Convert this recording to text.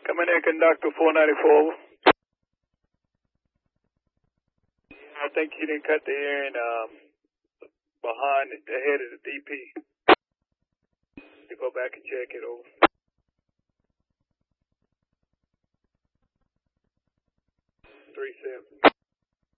Coming in, conductor 494. I think he didn't cut the earring behind the head of the DP. You go back and check it over. Three 7.